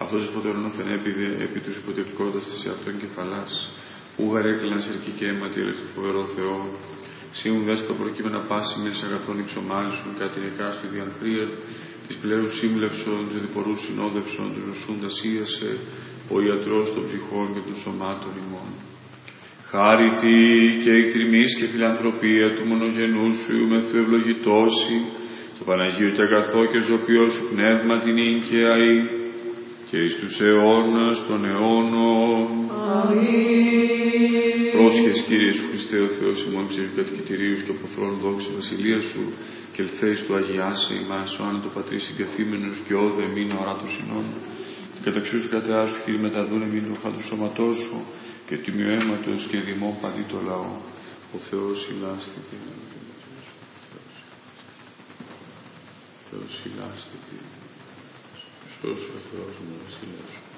Αυτός υποτελούν οθενέπηδε επί τους υποτελικότας της εαυτών κεφαλάς, ούγαρ έκλαιναν σερκή και αίματι έλεξε το φοβερό Θεό, σίγουν δες το προκείμενα πάση μέσα αγαθών υψωμάζουν, κάτι νεκάστου διανθρία, της πλέον σύμβλευσον, και διπορού συνόδευσον, τους νοσούντας ίασε, ο ιατρός των ψυχών και των σωμάτων ημών. Χάριτη και εκτριμής και φιλανθρωπία του μονογενού σου μεθού ευλογητώσει, το Παναγίο και αγαθό και ζωπιό σου πνεύμα την ίγκαια και εις τους αιώνας των αιώνων. Αμήν. Πρόσχες Κύριε Σου Χριστέ ο Θεός ημών ψυχού κατοικητηρίους και αποθρών δόξη βασιλεία Σου και ελθέης του Αγιάσε ημάς ο άνετο Πατρίς συγκαθήμενος και όδε εμήν οράτος συνών. Την καταξιούς κατεά Σου Κύριε μεταδούν εμήν το χάτου σώματός Σου και τιμιό αίματος και δημό παντί το λαό. Ο Θεός ηλάστητη. Θεός ηλάστητη. Χριστός ο Θεός μου βασιλεύς.